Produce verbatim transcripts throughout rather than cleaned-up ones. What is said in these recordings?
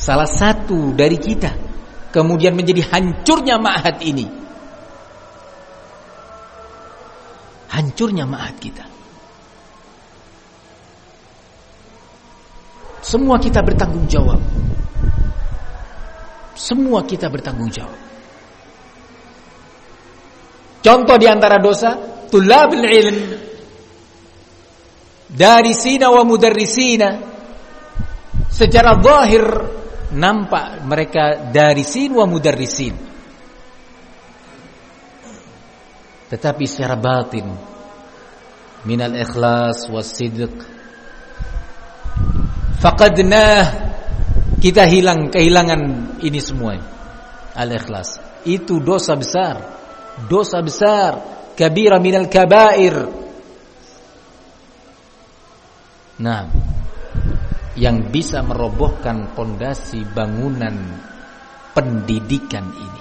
salah satu dari kita, kemudian menjadi hancurnya ma'had ini. Hancurnya ma'had kita. Semua kita bertanggung jawab. Semua kita bertanggung jawab. Contoh di antara dosa, tulabul ilm, darisina wa mudarrisina. Secara zahir nampak mereka darisin wa mudarrisin, tetapi secara batin minal ikhlas was sidq faqadnah, kita hilang kehilangan ini semua. Al-ikhlas itu dosa besar, dosa besar, kabira minal kabair. Nah, yang bisa merobohkan pondasi bangunan pendidikan ini.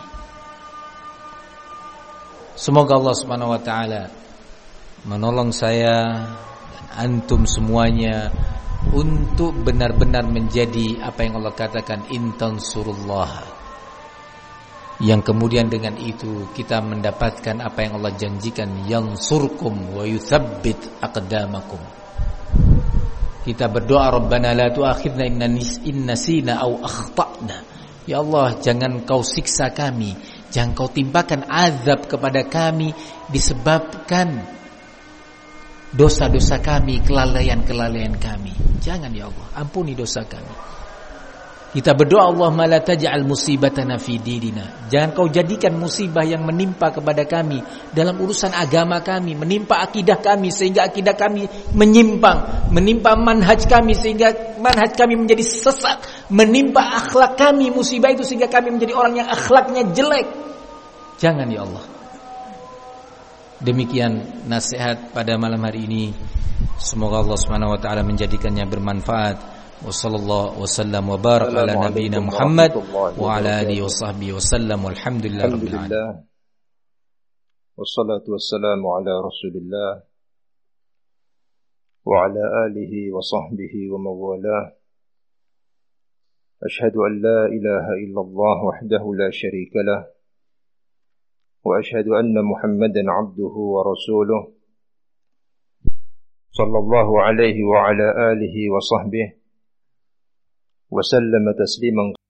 Semoga Allah Subhanahu wa taala menolong saya dan antum semuanya untuk benar-benar menjadi apa yang Allah katakan intansurullah, yang kemudian dengan itu kita mendapatkan apa yang Allah janjikan, yansurkum wa yutsabbit aqdamakum. Kita berdoa, Rabbana la tu'akhidna in nasina aw akhta'na. Ya Allah, jangan kau siksa kami, jangan kau timpakan azab kepada kami disebabkan dosa-dosa kami, kelalaian-kelalaian kami. Jangan ya Allah, ampuni dosa kami. Kita berdoa, Allahumma la taj'al musibatana fi dinina. Jangan kau jadikan musibah yang menimpa kepada kami dalam urusan agama kami, menimpa akidah kami sehingga akidah kami menyimpang, menimpa manhaj kami sehingga manhaj kami menjadi sesat, menimpa akhlak kami musibah itu sehingga kami menjadi orang yang akhlaknya jelek. Jangan ya Allah. Demikian nasihat pada malam hari ini. Semoga Allah Subhanahu wa taala menjadikannya bermanfaat. Wassallallahu wasallam wa barak ala nabiyyina Muhammad wa ala alihi washabbihi wasallam walhamdulillahi rabbil alamin. Wassalatu wassalamu ala Rasulillah wa ala alihi wa sahbihi wa mawalah. Ashhadu an la ilaha illallah wahdahu la syarika lah wa ashhadu anna Muhammadan abduhu wa rasuluh sallallahu alaihi wa ala alihi wa sahbihi وسلم تسليما